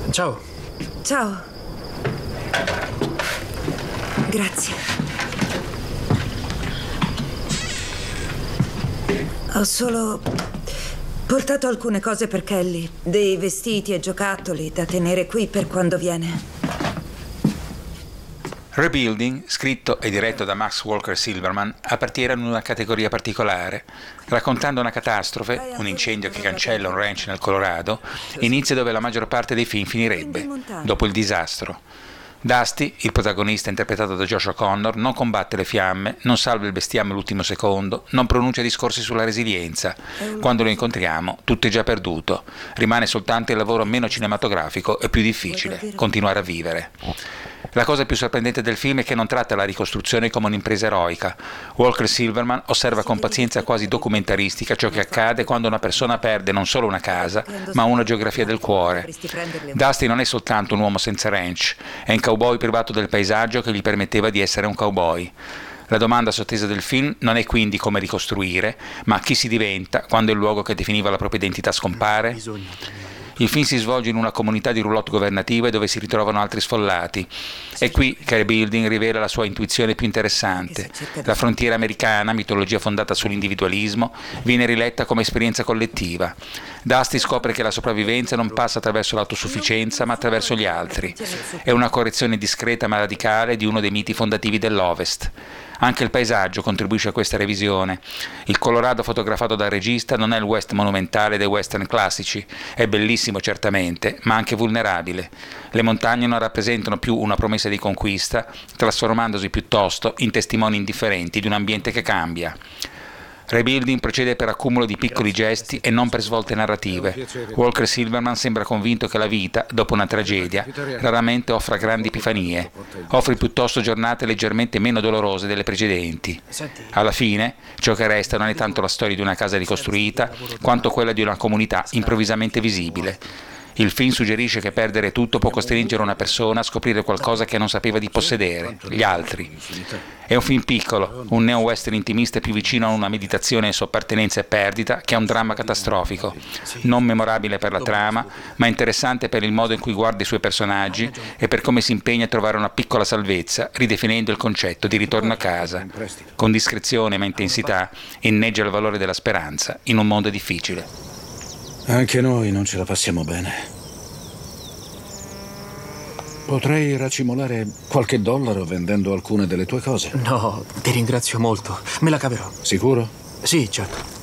Ciao. Ciao. Grazie. Ho solo portato alcune cose per Kelly, dei vestiti e giocattoli da tenere qui per quando viene. Rebuilding, scritto e diretto da Max Walker Silverman, appartiene ad una categoria particolare. Raccontando una catastrofe, un incendio che cancella un ranch nel Colorado, inizia dove la maggior parte dei film finirebbe, dopo il disastro. Dusty, il protagonista interpretato da Josh O'Connor, non combatte le fiamme, non salva il bestiame all'ultimo secondo, non pronuncia discorsi sulla resilienza. Quando lo incontriamo, tutto è già perduto. Rimane soltanto il lavoro meno cinematografico e più difficile, continuare a vivere. La cosa più sorprendente del film è che non tratta la ricostruzione come un'impresa eroica. Walker Silverman osserva con pazienza quasi documentaristica ciò che accade quando una persona perde non solo una casa, ma una geografia del cuore. Dusty non è soltanto un uomo senza ranch, è un cowboy privato del paesaggio che gli permetteva di essere un cowboy. La domanda sottesa del film non è quindi come ricostruire, ma chi si diventa quando il luogo che definiva la propria identità scompare? Il film si svolge in una comunità di roulotte governative dove si ritrovano altri sfollati. È qui che Rebuilding rivela la sua intuizione più interessante. La frontiera americana, mitologia fondata sull'individualismo, viene riletta come esperienza collettiva. Dusty scopre che la sopravvivenza non passa attraverso l'autosufficienza, ma attraverso gli altri. È una correzione discreta ma radicale di uno dei miti fondativi dell'Ovest. Anche il paesaggio contribuisce a questa revisione. Il Colorado fotografato dal regista non è il West monumentale dei western classici, è bellissimo certamente, ma anche vulnerabile. Le montagne non rappresentano più una promessa di conquista, trasformandosi piuttosto in testimoni indifferenti di un ambiente che cambia. Rebuilding procede per accumulo di piccoli gesti e non per svolte narrative. Walker Silverman sembra convinto che la vita, dopo una tragedia, raramente offra grandi epifanie. Offre piuttosto giornate leggermente meno dolorose delle precedenti. Alla fine, ciò che resta non è tanto la storia di una casa ricostruita, quanto quella di una comunità improvvisamente visibile. Il film suggerisce che perdere tutto può costringere una persona a scoprire qualcosa che non sapeva di possedere, gli altri. È un film piccolo, un neo-western intimista più vicino a una meditazione su appartenenza e perdita che a un dramma catastrofico. Non memorabile per la trama, ma interessante per il modo in cui guarda i suoi personaggi e per come si impegna a trovare una piccola salvezza, ridefinendo il concetto di ritorno a casa. Con discrezione ma intensità, inneggia il valore della speranza in un mondo difficile. Anche noi non ce la passiamo bene. Potrei racimolare qualche dollaro vendendo alcune delle tue cose. No, ti ringrazio molto. Me la caverò. Sicuro? Sì, certo.